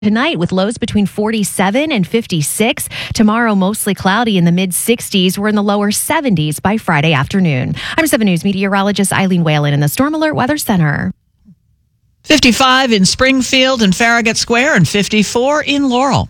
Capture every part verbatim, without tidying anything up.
Tonight with lows between forty-seven and fifty-six. Tomorrow, mostly cloudy in the mid sixties. We're in the lower seventies by Friday afternoon. I'm seven News meteorologist Eileen Whalen in the Storm Alert Weather Center. fifty-five in Springfield and Farragut Square and fifty-four in Laurel.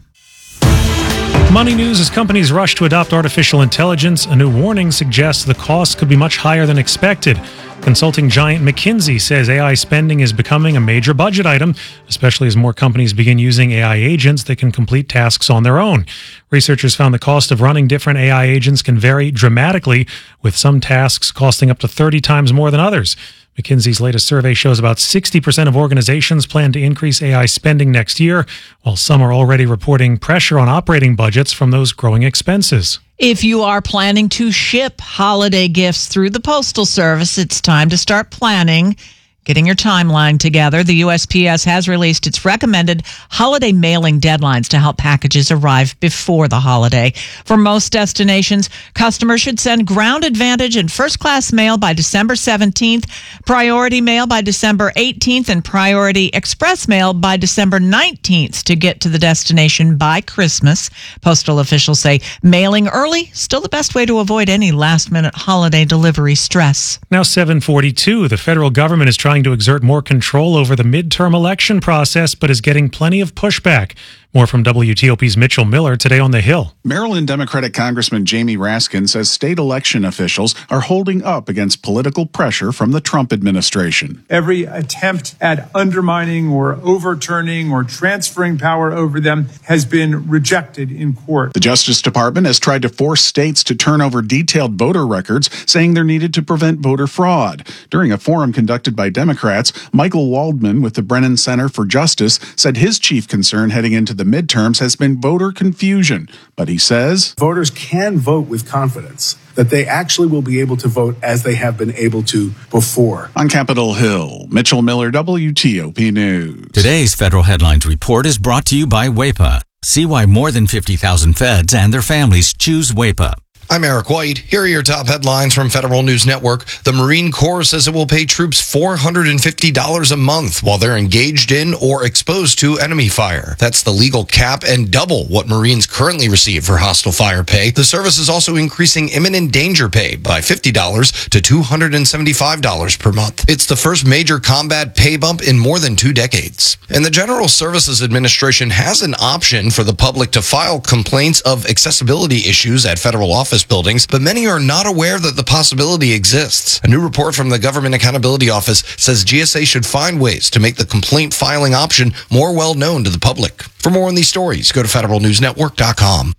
Money news as companies rush to adopt artificial intelligence. A new warning suggests the cost could be much higher than expected. Consulting giant McKinsey says A I spending is becoming a major budget item, especially as more companies begin using A I agents that can complete tasks on their own. Researchers found the cost of running different A I agents can vary dramatically, with some tasks costing up to thirty times more than others. McKinsey's latest survey shows about sixty percent of organizations plan to increase A I spending next year, while some are already reporting pressure on operating budgets from those growing expenses. If you are planning to ship holiday gifts through the Postal Service, it's time to start planning. Getting your timeline together, the U S P S has released its recommended holiday mailing deadlines to help packages arrive before the holiday. For most destinations, customers should send Ground Advantage and First Class Mail by December seventeenth, Priority Mail by December eighteenth, and Priority Express Mail by December nineteenth to get to the destination by Christmas. Postal officials say mailing early, still the best way to avoid any last-minute holiday delivery stress. Now seven forty-two, the federal government is trying to exert more control over the midterm election process, but is getting plenty of pushback. More from W T O P's Mitchell Miller today on The Hill. Maryland Democratic Congressman Jamie Raskin says state election officials are holding up against political pressure from the Trump administration. Every attempt at undermining or overturning or transferring power over them has been rejected in court. The Justice Department has tried to force states to turn over detailed voter records, saying they're needed to prevent voter fraud. During a forum conducted by Democrats, Michael Waldman with the Brennan Center for Justice said his chief concern heading into the midterms has been voter confusion. But he says voters can vote with confidence that they actually will be able to vote as they have been able to before. On Capitol Hill, Mitchell Miller, W T O P News. Today's Federal Headlines Report is brought to you by W A P A. See why more than fifty thousand feds and their families choose W A P A. I'm Eric White. Here are your top headlines from Federal News Network. The Marine Corps says it will pay troops four hundred fifty dollars a month while they're engaged in or exposed to enemy fire. That's the legal cap and double what Marines currently receive for hostile fire pay. The service is also increasing imminent danger pay by fifty dollars to two hundred seventy-five dollars per month. It's the first major combat pay bump in more than two decades. And the General Services Administration has an option for the public to file complaints of accessibility issues at federal office buildings, but many are not aware that the possibility exists. A new report from the Government Accountability Office says G S A should find ways to make the complaint filing option more well known to the public. For more on these stories, go to federal news network dot com.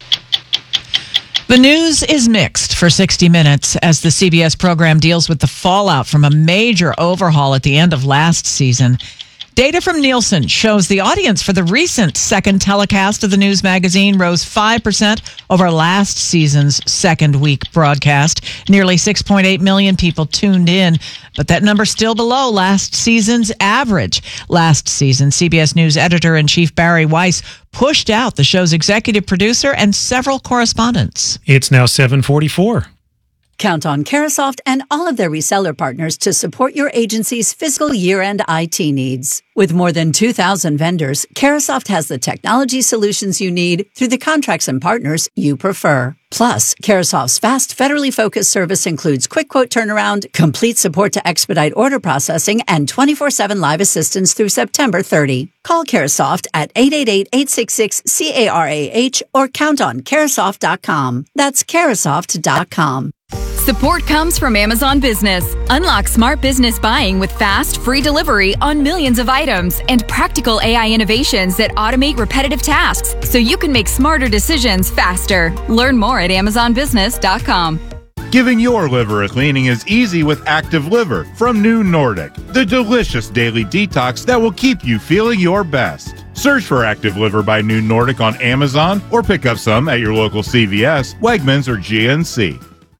The news is mixed for sixty minutes as the C B S program deals with the fallout from a major overhaul at the end of last season. Data from Nielsen shows the audience for the recent second telecast of the news magazine rose five percent over last season's second week broadcast. Nearly six point eight million people tuned in, but that number's still below last season's average. Last season, C B S News editor-in-chief Barry Weiss pushed out the show's executive producer and several correspondents. It's now seven forty-four. Count on Carasoft and all of their reseller partners to support your agency's fiscal year-end I T needs. With more than two thousand vendors, Carasoft has the technology solutions you need through the contracts and partners you prefer. Plus, Carasoft's fast, federally focused service includes quick quote turnaround, complete support to expedite order processing, and twenty-four seven live assistance through September thirtieth. Call Carasoft at eight eight eight, eight six six, C A R A H or count on Carasoft dot com. That's Carasoft dot com. Support comes from Amazon Business. Unlock smart business buying with fast, free delivery on millions of items and practical A I innovations that automate repetitive tasks so you can make smarter decisions faster. Learn more at amazon business dot com. Giving your liver a cleaning is easy with Active Liver from New Nordic, the delicious daily detox that will keep you feeling your best. Search for Active Liver by New Nordic on Amazon or pick up some at your local C V S, Wegmans, or G N C.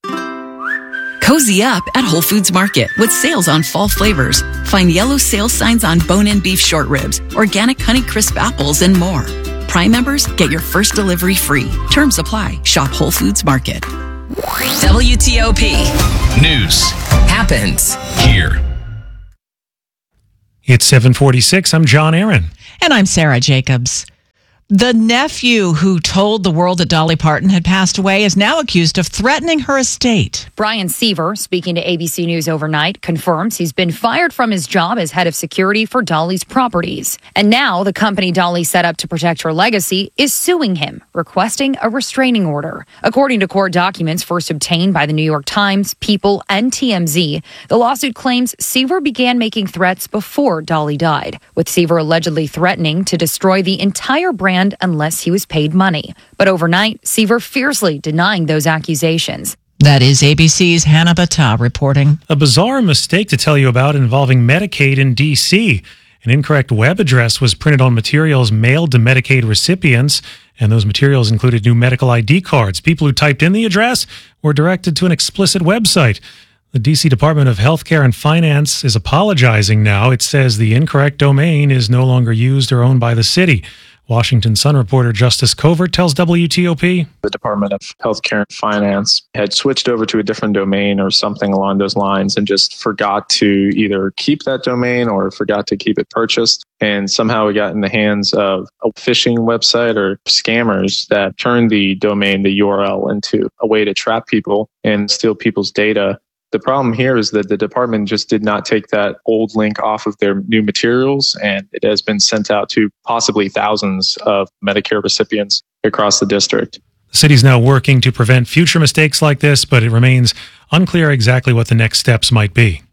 Cozy up at Whole Foods Market with sales on fall flavors. Find yellow sales signs on bone-in beef short ribs, organic Honey Crisp apples, and more. Prime members get your first delivery free. Terms apply. Shop Whole Foods Market. W T O P News happens here. It's seven forty-six. I'm John Aaron. And I'm Sarah Jacobs. The nephew who told the world that Dolly Parton had passed away is now accused of threatening her estate. Brian Seaver, speaking to A B C News overnight, confirms he's been fired from his job as head of security for Dolly's properties. And now the company Dolly set up to protect her legacy is suing him, requesting a restraining order. According to court documents first obtained by the New York Times, People, and T M Z, the lawsuit claims Seaver began making threats before Dolly died, with Seaver allegedly threatening to destroy the entire brand unless he was paid money. But overnight, Seaver fiercely denying those accusations. That is A B C's Hannah Battah reporting. A bizarre mistake to tell you about involving Medicaid in D C. An incorrect web address was printed on materials mailed to Medicaid recipients, and those materials included new medical I D cards. People who typed in the address were directed to an explicit website. The D C Department of Healthcare and Finance is apologizing now. It says the incorrect domain is no longer used or owned by the city. Washington Sun reporter Justice Covert tells W T O P. The Department of Healthcare and Finance had switched over to a different domain or something along those lines and just forgot to either keep that domain or forgot to keep it purchased. And somehow it got in the hands of a phishing website or scammers that turned the domain, the U R L, into a way to trap people and steal people's data. The problem here is that the department just did not take that old link off of their new materials, and it has been sent out to possibly thousands of Medicare recipients across the district. The city's now working to prevent future mistakes like this, but it remains unclear exactly what the next steps might be.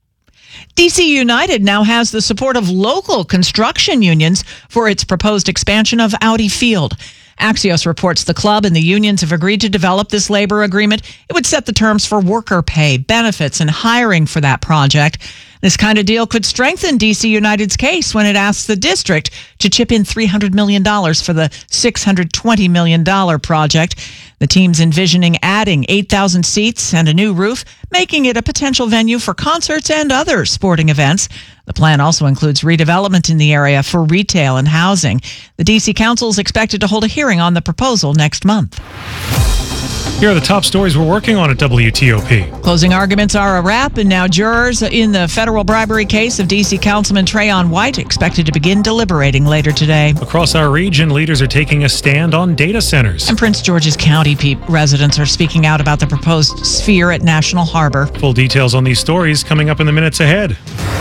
D C United now has the support of local construction unions for its proposed expansion of Audi Field. Axios reports the club and the unions have agreed to develop this labor agreement. It would set the terms for worker pay, benefits, and hiring for that project. This kind of deal could strengthen D C United's case when it asks the district to chip in three hundred million dollars for the six hundred twenty million dollars project. The team's envisioning adding eight thousand seats and a new roof, making it a potential venue for concerts and other sporting events. The plan also includes redevelopment in the area for retail and housing. The D C Council is expected to hold a hearing on the proposal next month. Here are the top stories we're working on at W T O P. Closing arguments are a wrap, and now jurors in the federal bribery case of D C Councilman Trayon White expected to begin deliberating later today. Across our region, leaders are taking a stand on data centers. And Prince George's County pe- residents are speaking out about the proposed sphere at National Harbor. Full details on these stories coming up in the minutes ahead.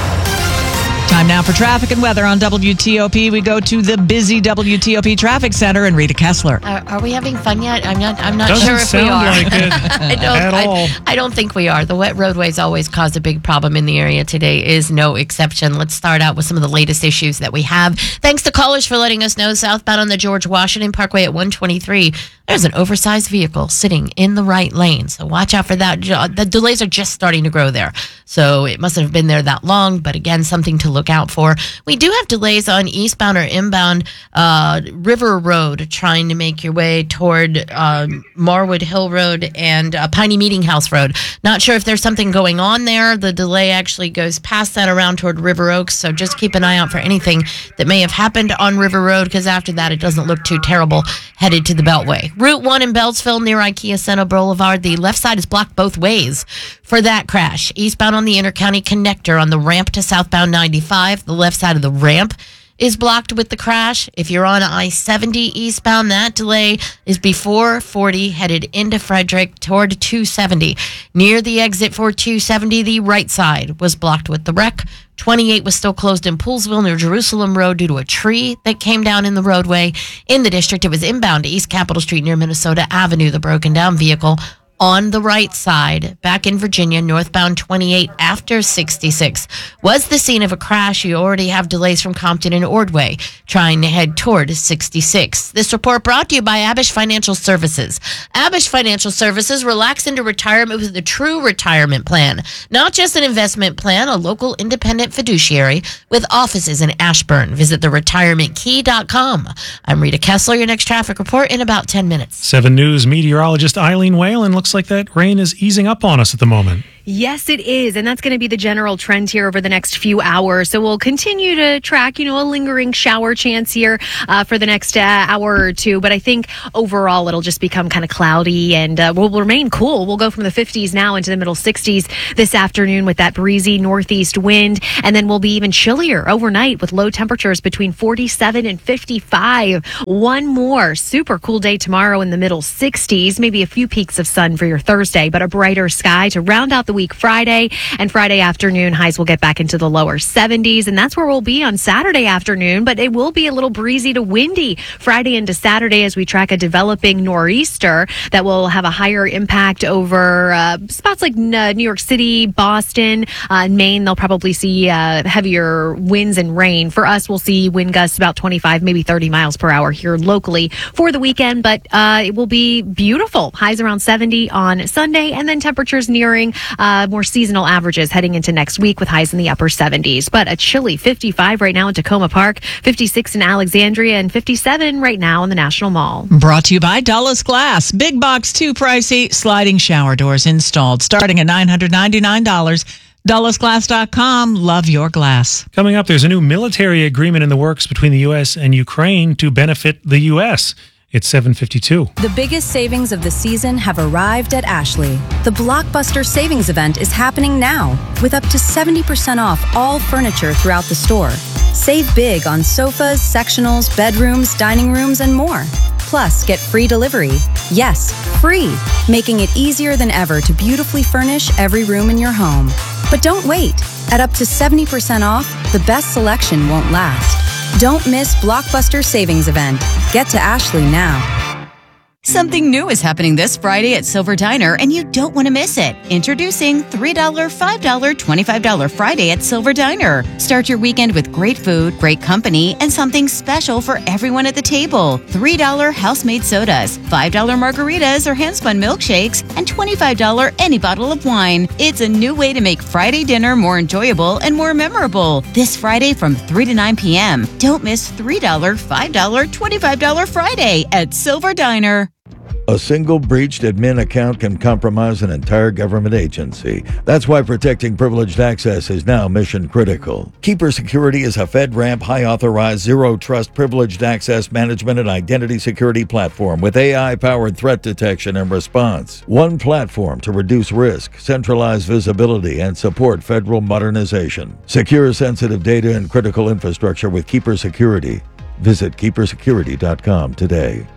Time now for traffic and weather on W T O P. We go to the busy W T O P Traffic Center and Rita Kessler. Uh, are we having fun yet? I'm not. I'm not Doesn't sure if we sound are. like it I don't. at I, all. I don't think we are. The wet roadways always cause a big problem in the area. Today is no exception. Let's start out with some of the latest issues that we have. Thanks to callers for letting us know. Southbound on the George Washington Parkway at one twenty-three. There's an oversized vehicle sitting in the right lane. So watch out for that. The delays are just starting to grow there. So it mustn't have been there that long. But again, something to look out for. We do have delays on eastbound or inbound uh, River Road, trying to make your way toward uh, Marwood Hill Road and uh, Piney Meeting House Road. Not sure if there's something going on there. The delay actually goes past that around toward River Oaks. So just keep an eye out for anything that may have happened on River Road, because after that, it doesn't look too terrible headed to the Beltway. Route one in Beltsville near IKEA Center Boulevard. The left side is blocked both ways for that crash. Eastbound on the Intercounty Connector on the ramp to southbound ninety-five. The left side of the ramp is blocked with the crash. If you're on I seventy eastbound, that delay is before forty headed into Frederick toward two seventy. Near the exit for two seventy, the right side was blocked with the wreck. twenty-eight was still closed in Poolsville near Jerusalem Road due to a tree that came down in the roadway. In the district, it was inbound to East Capitol Street near Minnesota Avenue. The broken down vehicle on the right side, back in Virginia, northbound twenty-eight after sixty-six, was the scene of a crash. You already have delays from Compton and Ordway trying to head toward sixty-six. This report brought to you by Abish Financial Services. Abish Financial Services, relax into retirement with a true retirement plan. Not just an investment plan, a local independent fiduciary with offices in Ashburn. Visit the retirement key dot com. I'm Rita Kessler. Your next traffic report in about ten minutes. seven News meteorologist Eileen Whalen. Looks like that rain is easing up on us at the moment. Yes, it is. And that's going to be the general trend here over the next few hours. So we'll continue to track, you know, a lingering shower chance here uh, for the next uh, hour or two. But I think overall it'll just become kind of cloudy and uh, will remain cool. We'll go from the fifties now into the middle sixties this afternoon with that breezy northeast wind. And then we'll be even chillier overnight with low temperatures between forty-seven and fifty-five. One more super cool day tomorrow in the middle sixties. Maybe a few peaks of sun for your Thursday, but a brighter sky to round out the week Friday. And Friday afternoon, highs will get back into the lower seventies. And that's where we'll be on Saturday afternoon, but it will be a little breezy to windy Friday into Saturday as we track a developing nor'easter that will have a higher impact over uh, spots like uh, New York City, Boston, uh, Maine. They'll probably see uh, heavier winds and rain. For us, we'll see wind gusts about twenty-five, maybe thirty miles per hour here locally for the weekend, but uh, it will be beautiful. Highs around seventy on Sunday, and then temperatures nearing uh, more seasonal averages heading into next week with highs in the upper seventies. But a chilly fifty-five right now in Tacoma Park, fifty-six in Alexandria, and fifty-seven right now in the National Mall. Brought to you by Dulles Glass. Big box, too pricey. Sliding shower doors installed starting at nine hundred ninety-nine dollars. Dulles Glass dot com. Love your glass. Coming up, there's a new military agreement in the works between the U S and Ukraine to benefit the U S. It's seven fifty-two. The biggest savings of the season have arrived at Ashley. The Blockbuster Savings Event is happening now with up to seventy percent off all furniture throughout the store. Save big on sofas, sectionals, bedrooms, dining rooms, and more. Plus, get free delivery. Yes, free, making it easier than ever to beautifully furnish every room in your home. But don't wait. At up to seventy percent off, the best selection won't last. Don't miss Blockbuster Savings Event. Get to Ashley now. Something new is happening this Friday at Silver Diner, and you don't want to miss it. Introducing three dollars, five dollars, twenty-five dollars Friday at Silver Diner. Start your weekend with great food, great company, and something special for everyone at the table. three dollars house-made sodas, five dollars margaritas or hand-spun milkshakes, and twenty-five dollars any bottle of wine. It's a new way to make Friday dinner more enjoyable and more memorable. This Friday from three to nine p.m. Don't miss three dollars, five dollars, twenty-five dollars Friday at Silver Diner. A single breached admin account can compromise an entire government agency. That's why protecting privileged access is now mission critical. Keeper Security is a FedRAMP high-authorized, zero-trust privileged access management and identity security platform with A I-powered threat detection and response. One platform to reduce risk, centralize visibility, and support federal modernization. Secure sensitive data and critical infrastructure with Keeper Security. Visit keeper security dot com today.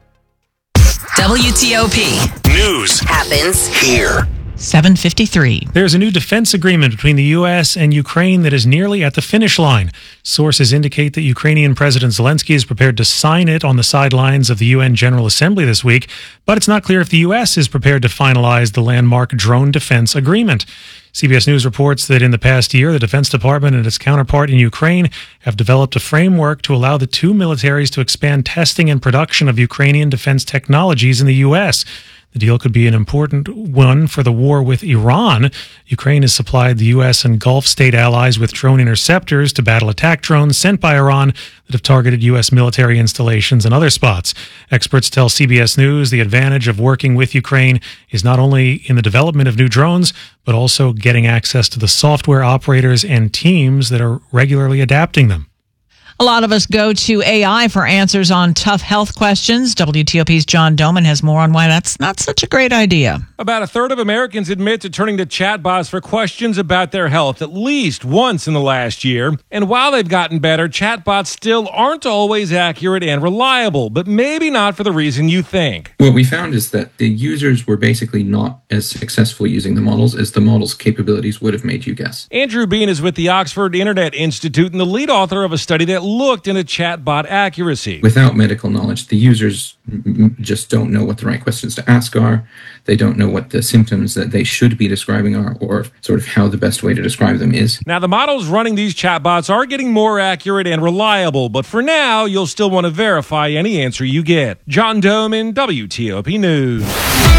W T O P News happens here. seven fifty-three. There's a new defense agreement between the U S and Ukraine that is nearly at the finish line. Sources indicate that Ukrainian President Zelensky is prepared to sign it on the sidelines of the U N General Assembly this week, but it's not clear if the U S is prepared to finalize the landmark drone defense agreement. C B S News reports that in the past year, the Defense Department and its counterpart in Ukraine have developed a framework to allow the two militaries to expand testing and production of Ukrainian defense technologies in the U S. The deal could be an important one for the war with Iran. Ukraine has supplied the U S and Gulf state allies with drone interceptors to battle attack drones sent by Iran that have targeted U S military installations and other spots. Experts tell C B S News the advantage of working with Ukraine is not only in the development of new drones, but also getting access to the software operators and teams that are regularly adapting them. A lot of us go to A I for answers on tough health questions. W T O P's John Doman has more on why that's not such a great idea. About a third of Americans admit to turning to chatbots for questions about their health at least once in the last year. And while they've gotten better, chatbots still aren't always accurate and reliable, but maybe not for the reason you think. What we found is that the users were basically not as successful using the models as the models' capabilities would have made you guess. Andrew Bean is with the Oxford Internet Institute and the lead author of a study that looked into chatbot accuracy. Without medical knowledge, the users m- just don't know what the right questions to ask are. They don't know what the symptoms that they should be describing are, or sort of how the best way to describe them is. Now, the models running these chatbots are getting more accurate and reliable, but for now, you'll still want to verify any answer you get. John Doman, W T O P News.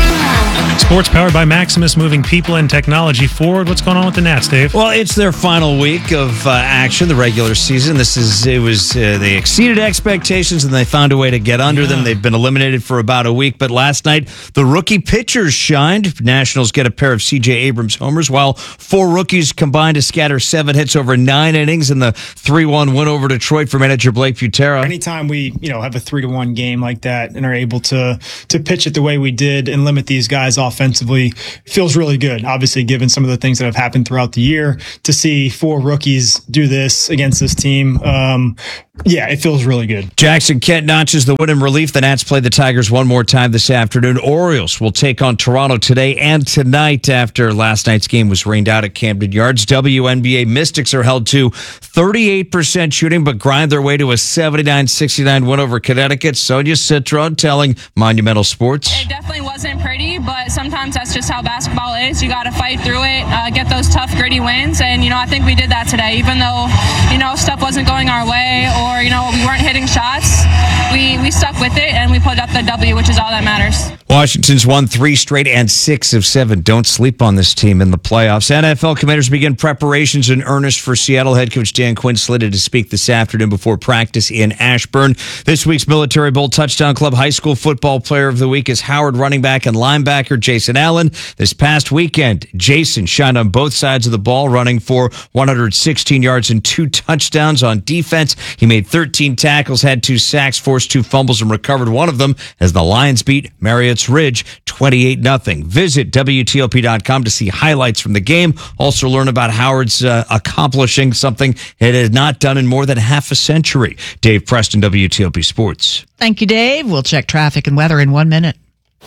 Sports powered by Maximus, moving people and technology forward. What's going on with the Nats, Dave? Well, it's their final week of uh, action, the regular season. This is it was uh, they exceeded expectations and they found a way to get under yeah. them. They've been eliminated for about a week, but last night the rookie pitchers shined. Nationals get a pair of C J Abrams homers, while four rookies combined to scatter seven hits over nine innings in the three one win over Detroit for manager Blake Butera. Anytime we, you know, have a three to one game like that and are able to to pitch it the way we did and limit these guys off offensively, feels really good. Obviously, given some of the things that have happened throughout the year, to see four rookies do this against this team, um, yeah, it feels really good. Jackson Kent notches the win in relief. The Nats play the Tigers one more time this afternoon. Orioles will take on Toronto today and tonight after last night's game was rained out at Camden Yards. W N B A Mystics are held to thirty-eight percent shooting, but grind their way to a seventy-nine sixty-nine win over Connecticut. Sonia Citron telling Monumental Sports. It definitely wasn't pretty, but sometimes that's just how basketball is. You got to fight through it, uh, get those tough, gritty wins, and, you know, I think we did that today. Even though, you know, stuff wasn't going our way or, you know, we weren't hitting shots, we, we stuck with it, and we put up the W, which is all that matters. Washington's won three straight and six of seven. Don't sleep on this team in the playoffs. N F L Commanders begin preparations in earnest for Seattle. Head coach Dan Quinn slated to speak this afternoon before practice in Ashburn. This week's Military Bowl Touchdown Club High School Football Player of the Week is Howard running back and linebacker Jason Allen. This past weekend, Jason shined on both sides of the ball, running for one hundred sixteen yards and two touchdowns on defense. He made thirteen tackles, had two sacks, forced two fumbles, and recovered one of them as the Lions beat Marriott's Ridge twenty-eight nothing. Visit W T O P dot com to see highlights from the game. Also learn about Howard's uh, accomplishing something it had not done in more than half a century. Dave Preston, W T O P Sports. Thank you, Dave. We'll check traffic and weather in one minute.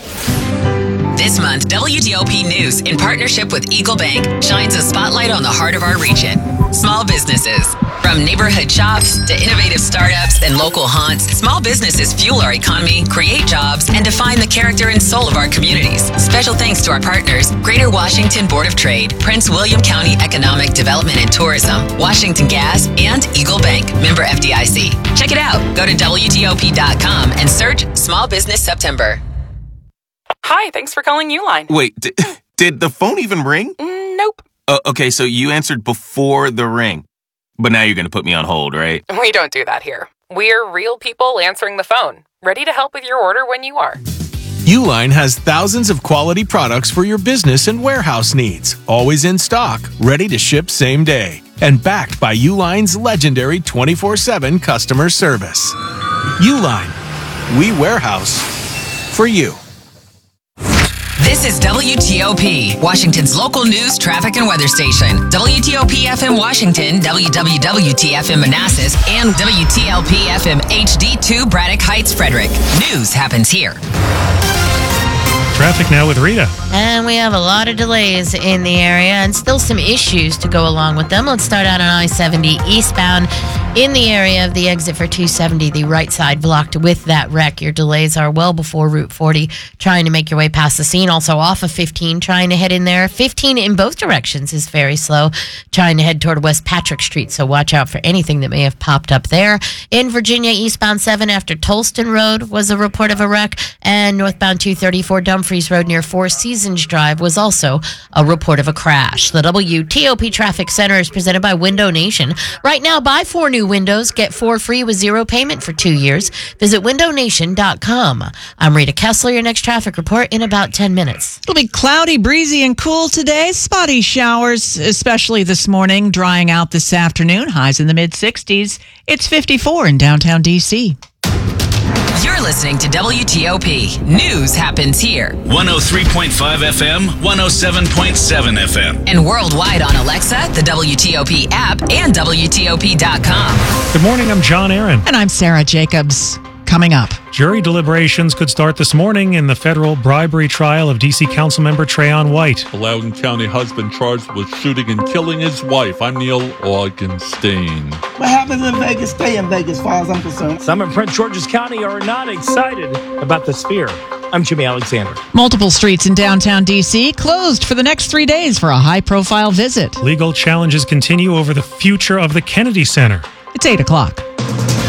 This month, W T O P News, in partnership with Eagle Bank, shines a spotlight on the heart of our region. Small businesses. From neighborhood shops to innovative startups and local haunts, small businesses fuel our economy, create jobs, and define the character and soul of our communities. Special thanks to our partners, Greater Washington Board of Trade, Prince William County Economic Development and Tourism, Washington Gas, and Eagle Bank, member F D I C. Check it out. Go to W T O P dot com and search Small Business September. Hi, thanks for calling Uline. Wait, did, did the phone even ring? Mm, nope. Uh, okay, so you answered before the ring. But now you're going to put me on hold, right? We don't do that here. We're real people answering the phone, ready to help with your order when you are. Uline has thousands of quality products for your business and warehouse needs, always in stock, ready to ship same day, and backed by Uline's legendary twenty-four seven customer service. Uline, we warehouse for you. This is W T O P, Washington's local news, traffic, and weather station. W T O P F M Washington, W W W T F M Manassas, and W T L P F M H D two Braddock Heights, Frederick. News happens here. Traffic now with Rita. And we have a lot of delays in the area and still some issues to go along with them. Let's start out on I seventy eastbound in the area of the exit for two seventy, the right side blocked with that wreck. Your delays are well before Route forty, trying to make your way past the scene. Also off of fifteen, trying to head in there. fifteen in both directions is very slow, trying to head toward West Patrick Street, so watch out for anything that may have popped up there. In Virginia, eastbound seven after Tolston Road was a report of a wreck, and northbound two thirty-four Dumfries Road near Four Seasons Drive was also a report of a crash. The W T O P Traffic Center is presented by Window Nation. Right now, buy four new windows, get four free with zero payment for two years. Visit window nation dot com. I'm Rita Kessler, your next traffic report in about ten minutes. It'll be cloudy, breezy, and cool today. Spotty showers, especially this morning, drying out this afternoon. Highs in the mid sixties. It's fifty-four in downtown D C. You're listening to W T O P. News happens here. one oh three point five F M, one oh seven point seven F M. And worldwide on Alexa, the W T O P app, and W T O P dot com. Good morning, I'm John Aaron. And I'm Sarah Jacobs. Coming up. Jury deliberations could start this morning in the federal bribery trial of D C Councilmember Trayon White. A Loudoun County husband charged with shooting and killing his wife. I'm Neil Augenstein. What happens in Vegas, stay in Vegas, as far as I'm concerned. Some in Prince George's County are not excited about the Sphere. I'm Jimmy Alexander. Multiple streets in downtown D C closed for the next three days for a high-profile visit. Legal challenges continue over the future of the Kennedy Center. It's eight o'clock.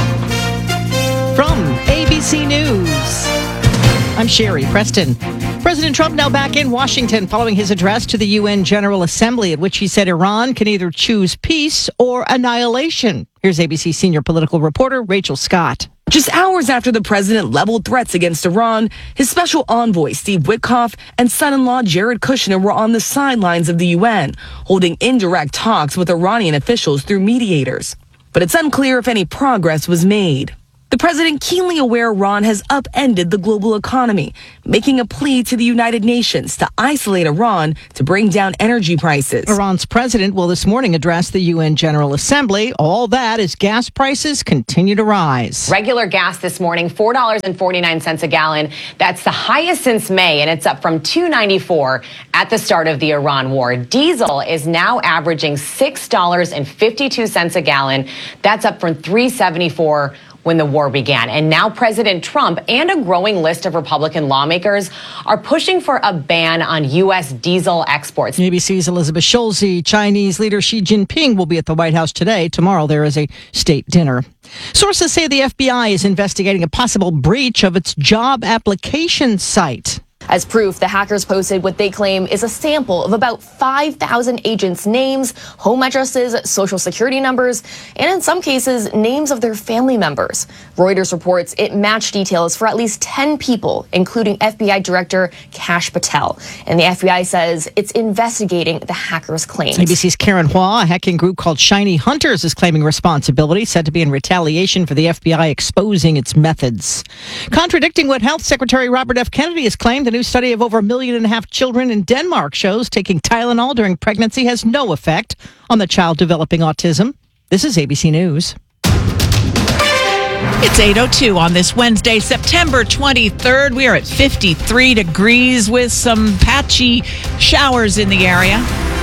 From A B C News, I'm Sherry Preston. President Trump now back in Washington following his address to the U N General Assembly, at which he said Iran can either choose peace or annihilation. Here's A B C senior political reporter Rachel Scott. Just hours after the president leveled threats against Iran, his special envoy, Steve Witkoff, and son-in-law Jared Kushner were on the sidelines of the U N, holding indirect talks with Iranian officials through mediators. But it's unclear if any progress was made. The president, keenly aware Iran has upended the global economy, making a plea to the United Nations to isolate Iran to bring down energy prices. Iran's president will this morning address the U N General Assembly. All that as gas prices continue to rise. Regular gas this morning, four dollars and forty-nine cents a gallon. That's the highest since May, and it's up from two dollars and ninety-four cents at the start of the Iran war. Diesel is now averaging six dollars and fifty-two cents a gallon. That's up from three dollars and seventy-four cents when the war began. And now President Trump and a growing list of Republican lawmakers are pushing for a ban on U S diesel exports. A B C's Elizabeth Schulze. Chinese leader Xi Jinping will be at the White House today. Tomorrow there is a state dinner. Sources say the F B I is investigating a possible breach of its job application site. As proof, the hackers posted what they claim is a sample of about five thousand agents' names, home addresses, social security numbers, and in some cases, names of their family members. Reuters reports it matched details for at least ten people, including F B I Director Kash Patel. And the F B I says it's investigating the hackers' claims. A B C's Karen Hua, a hacking group called Shiny Hunters, is claiming responsibility, said to be in retaliation for the F B I exposing its methods. Contradicting what Health Secretary Robert F. Kennedy has claimed, a new study of over a million and a half children in Denmark shows taking Tylenol during pregnancy has no effect on the child developing autism. This is A B C News. It's eight oh two on this Wednesday, September twenty-third. We are at fifty-three degrees with some patchy showers in the area.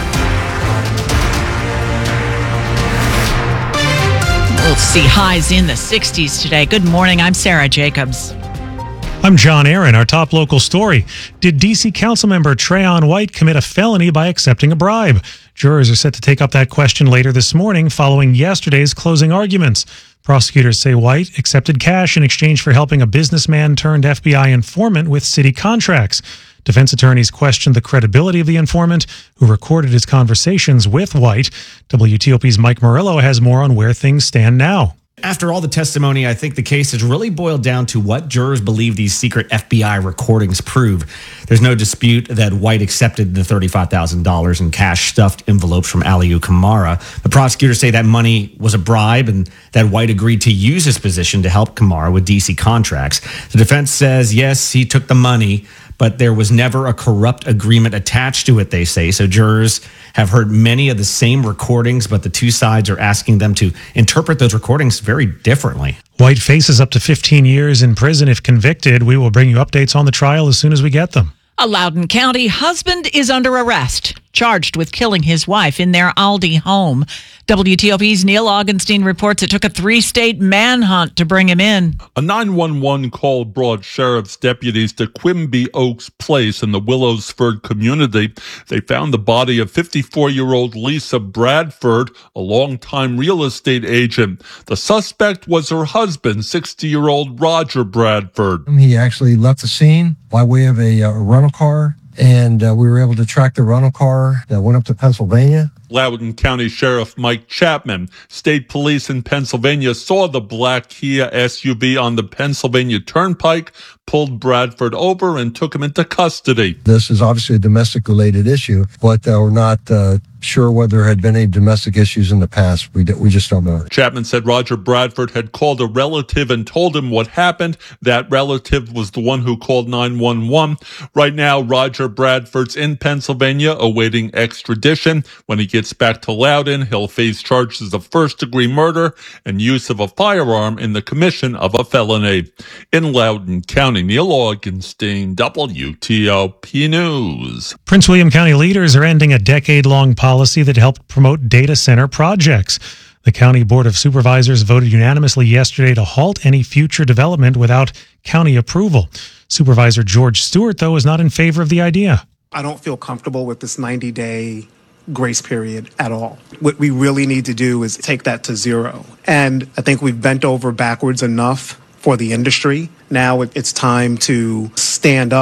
We'll see highs in the sixties today. Good morning. I'm Sarah Jacobs. I'm John Aaron. Our top local story. Did D C Councilmember Trayon White commit a felony by accepting a bribe? Jurors are set to take up that question later this morning following yesterday's closing arguments. Prosecutors say White accepted cash in exchange for helping a businessman turned F B I informant with city contracts. Defense attorneys questioned the credibility of the informant, who recorded his conversations with White. W T O P's Mike Murillo has more on where things stand now. After all the testimony, I think the case has really boiled down to what jurors believe these secret F B I recordings prove. There's no dispute that White accepted the thirty-five thousand dollars in cash stuffed envelopes from Aliu Kamara. The prosecutors say that money was a bribe and that White agreed to use his position to help Kamara with D C contracts. The defense says, yes, he took the money, but there was never a corrupt agreement attached to it, they say. So jurors have heard many of the same recordings, but the two sides are asking them to interpret those recordings very differently. White faces up to fifteen years in prison if convicted. We will bring you updates on the trial as soon as we get them. A Loudoun County husband is under arrest, charged with killing his wife in their Aldi home. W T O P's Neil Augenstein reports it took a three-state manhunt to bring him in. A nine one one call brought sheriff's deputies to Quimby Oaks Place in the Willowsford community. They found the body of fifty-four-year-old Lisa Bradford, a longtime real estate agent. The suspect was her husband, sixty-year-old Roger Bradford. He actually left the scene by way of a, a rental car, and uh, we were able to track the rental car that went up to Pennsylvania. Loudoun County Sheriff Mike Chapman. State police in Pennsylvania saw the black Kia S U V on the Pennsylvania Turnpike, pulled Bradford over, and took him into custody. This is obviously a domestic-related issue, but uh, we're not uh, sure whether there had been any domestic issues in the past. We, d- we just don't know. Chapman said Roger Bradford had called a relative and told him what happened. That relative was the one who called nine one one. Right now, Roger Bradford's in Pennsylvania awaiting extradition. When he gets gets back to Loudoun, he'll face charges of first-degree murder and use of a firearm in the commission of a felony. In Loudoun County, Neil Augenstein, W T O P News. Prince William County leaders are ending a decade-long policy that helped promote data center projects. The County Board of Supervisors voted unanimously yesterday to halt any future development without county approval. Supervisor George Stewart, though, is not in favor of the idea. I don't feel comfortable with this ninety-day grace period at all. What we really need to do is take that to zero. And I think we've bent over backwards enough for the industry. Now it's time to stand up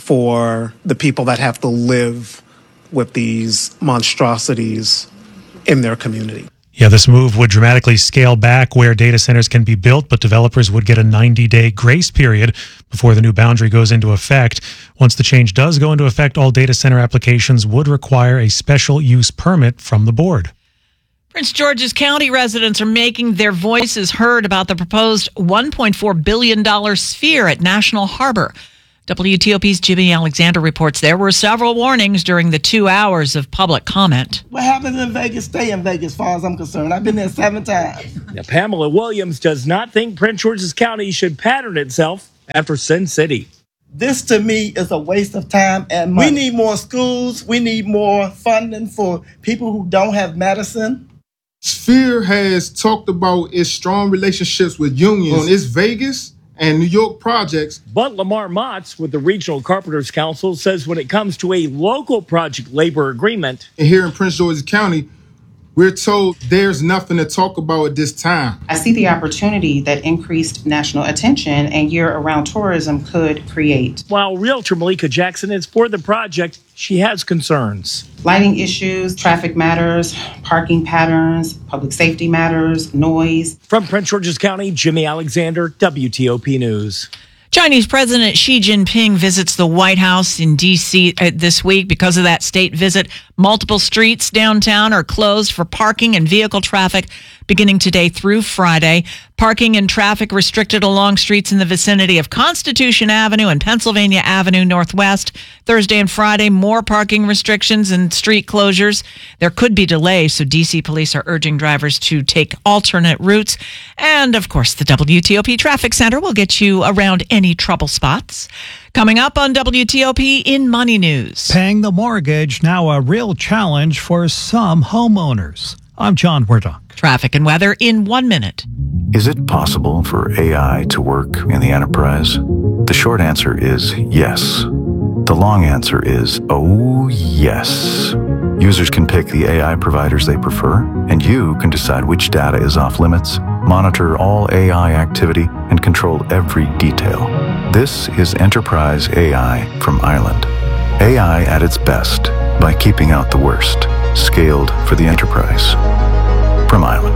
for the people that have to live with these monstrosities in their community. Yeah, this move would dramatically scale back where data centers can be built, but developers would get a ninety-day grace period before the new boundary goes into effect. Once the change does go into effect, all data center applications would require a special use permit from the board. Prince George's County residents are making their voices heard about the proposed one point four billion dollars sphere at National Harbor. W T O P's Jimmy Alexander reports there were several warnings during the two hours of public comment. What happens in Vegas, stay in Vegas, as far as I'm concerned. I've been there seven times. Now, Pamela Williams does not think Prince George's County should pattern itself after Sin City. This, to me, is a waste of time and money. We need more schools. We need more funding for people who don't have medicine. Sphere has talked about its strong relationships with unions on its Vegas and New York projects. But Lamar Motts with the Regional Carpenters Council says when it comes to a local project labor agreement. And here in Prince George's County, we're told there's nothing to talk about at this time. I see the opportunity that increased national attention and year-round tourism could create. While Realtor Malika Jackson is for the project, she has concerns. Lighting issues, traffic matters, parking patterns, public safety matters, noise. From Prince George's County, Jimmy Alexander, W T O P News. Chinese President Xi Jinping visits the White House in D C this week. Because of that state visit, multiple streets downtown are closed for parking and vehicle traffic beginning today through Friday. Parking and traffic restricted along streets in the vicinity of Constitution Avenue and Pennsylvania Avenue Northwest. Thursday and Friday, more parking restrictions and street closures. There could be delays, so D C police are urging drivers to take alternate routes. And, of course, the W T O P Traffic Center will get you around any trouble spots. Coming up on W T O P in Money News. Paying the mortgage now a real challenge for some homeowners. I'm John Murdoch. Traffic and weather in one minute. Is it possible for A I to work in the enterprise? The short answer is yes. The long answer is oh yes. Users can pick the A I providers they prefer, and you can decide which data is off limits, monitor all A I activity, and control every detail. This is Enterprise A I from Island. A I at its best by keeping out the worst. Scaled for the enterprise. From Island.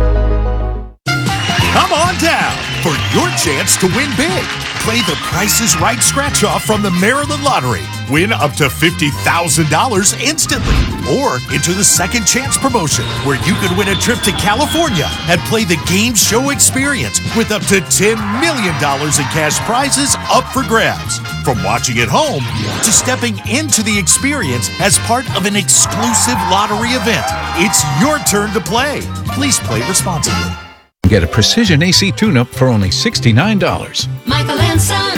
Come on down for your chance to win big. Play the Price is Right scratch-off from the Maryland Lottery. Win up to fifty thousand dollars instantly. Or into the Second Chance promotion, where you could win a trip to California and play the game show experience with up to ten million dollars in cash prizes up for grabs. From watching at home to stepping into the experience as part of an exclusive lottery event. It's your turn to play. Please play responsibly. Get a Precision A C tune-up for only sixty-nine dollars. Michael and Son.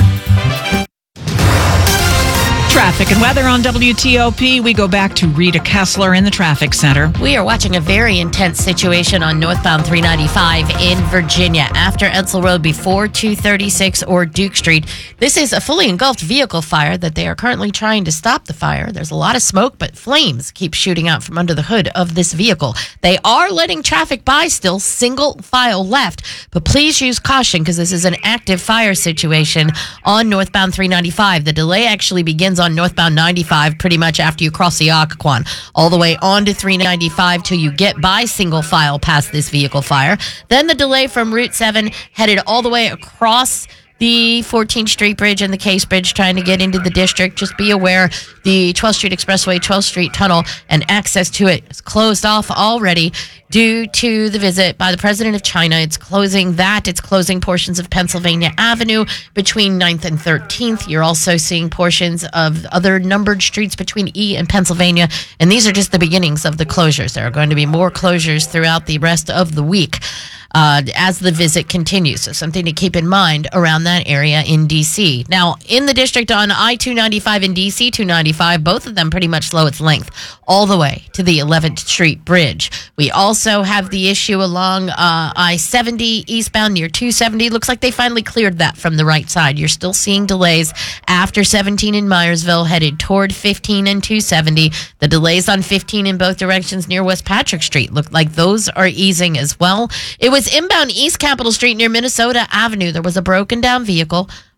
Traffic and weather on W T O P. We go back to Rita Kessler in the traffic center. We are watching a very intense situation on northbound three ninety-five in Virginia after Edsel Road before two thirty-six or Duke Street. This is a fully engulfed vehicle fire that they are currently trying to stop the fire. There's a lot of smoke, but flames keep shooting out from under the hood of this vehicle. They are letting traffic by still, single file left, but please use caution because this is an active fire situation on northbound three ninety-five. The delay actually begins on northbound ninety-five pretty much after you cross the Occoquan, all the way on to three ninety-five till you get by single file past this vehicle fire. Then the delay from Route seven headed all the way across the fourteenth Street Bridge and the Case Bridge trying to get into the district. Just be aware the twelfth Street Expressway, twelfth Street Tunnel, and access to it is closed off already due to the visit by the President of China. It's closing that. It's closing portions of Pennsylvania Avenue between ninth and thirteenth. You're also seeing portions of other numbered streets between E and Pennsylvania. And these are just the beginnings of the closures. There are going to be more closures throughout the rest of the week. Uh, as the visit continues. So something to keep in mind around that area in D C. Now, in the district on I two ninety-five and D C two ninety-five, both of them pretty much slow its length all the way to the eleventh Street Bridge. We also have the issue along uh, I seventy eastbound near two seventy. Looks like they finally cleared that from the right side. You're still seeing delays after seventeen in Myersville headed toward fifteen and two seventy. The delays on fifteen in both directions near West Patrick Street look like those are easing as well. It was inbound East Capitol Street near Minnesota Avenue. There was a broken down vehicle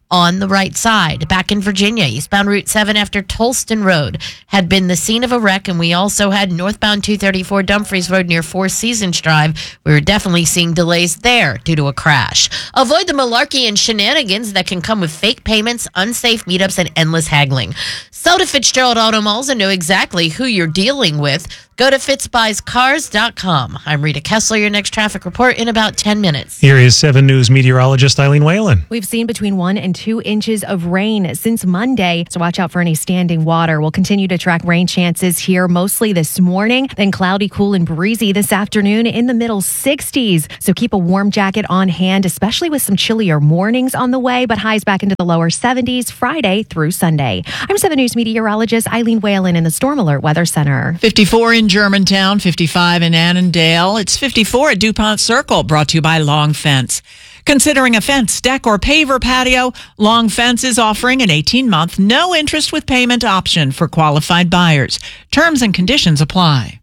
on the right side. Back in Virginia, eastbound Route seven after Tolston Road had been the scene of a wreck, and we also had northbound two thirty-four Dumfries Road near Four Seasons Drive. We were definitely seeing delays there due to a crash. Avoid the malarkey and shenanigans that can come with fake payments, unsafe meetups, and endless haggling. So to Fitzgerald Auto Malls and know exactly who you're dealing with, go to fitz buys cars dot com. I'm Rita Kessler, your next traffic report in about ten minutes. Here is seven News meteorologist Eileen Whalen. We've seen between one and two inches of rain since Monday, so watch out for any standing water. We'll continue to track rain chances here mostly this morning, then cloudy, cool, and breezy this afternoon in the middle sixties. So keep a warm jacket on hand, especially with some chillier mornings on the way, but highs back into the lower seventies Friday through Sunday. I'm seven News meteorologist Eileen Whalen in the Storm Alert Weather Center. fifty-four in Germantown, fifty-five in Annandale. It's fifty-four at DuPont Circle, brought to you by Long Fence. Considering a fence, deck, or paver patio, Long Fence is offering an eighteen-month, no-interest with payment option for qualified buyers. Terms and conditions apply.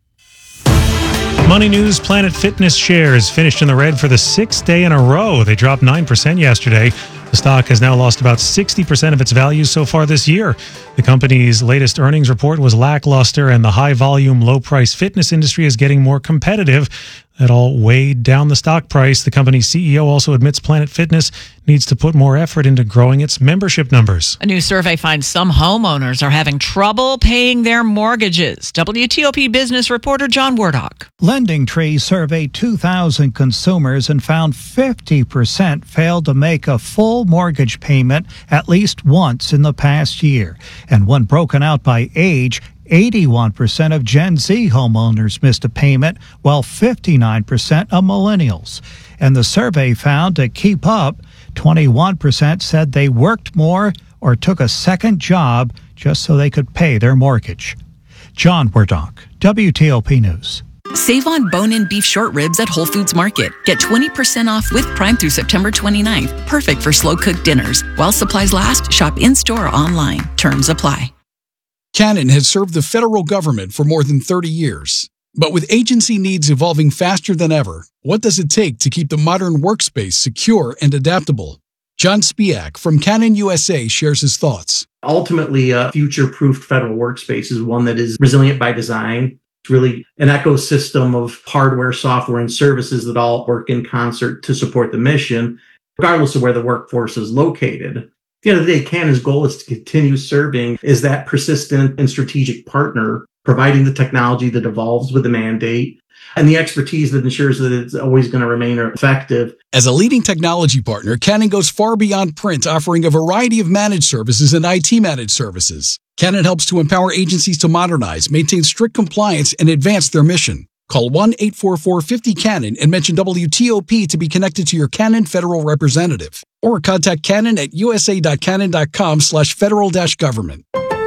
Money News, Planet Fitness shares finished in the red for the sixth day in a row. They dropped nine percent yesterday. The stock has now lost about sixty percent of its value so far this year. The company's latest earnings report was lackluster, and the high-volume, low-price fitness industry is getting more competitive. That all weighed down the stock price. The company's C E O also admits Planet Fitness needs to put more effort into growing its membership numbers. A new survey finds some homeowners are having trouble paying their mortgages. W T O P business reporter John Wardock. Lending Tree surveyed two thousand consumers and found fifty percent failed to make a full mortgage payment at least once in the past year. And when broken out by age, eighty-one percent of Gen Z homeowners missed a payment, while fifty-nine percent of millennials. And the survey found to keep up, twenty-one percent said they worked more or took a second job just so they could pay their mortgage. John Wardock, W T O P News. Save on bone-in beef short ribs at Whole Foods Market. Get twenty percent off with Prime through September twenty-ninth. Perfect for slow-cooked dinners. While supplies last, shop in-store or online. Terms apply. Canon has served the federal government for more than thirty years. But with agency needs evolving faster than ever, what does it take to keep the modern workspace secure and adaptable? John Spiak from Canon U S A shares his thoughts. Ultimately, a future-proofed federal workspace is one that is resilient by design. It's really an ecosystem of hardware, software, and services that all work in concert to support the mission, regardless of where the workforce is located. At the end of the day, Canon's goal is to continue serving as that persistent and strategic partner, providing the technology that evolves with the mandate and the expertise that ensures that it's always going to remain effective. As a leading technology partner, Canon goes far beyond print, offering a variety of managed services and I T managed services. Canon helps to empower agencies to modernize, maintain strict compliance, and advance their mission. Call one eight four four five zero Canon and mention W T O P to be connected to your Canon federal representative. Or contact Canon at usa.canon.com slash federal dash government.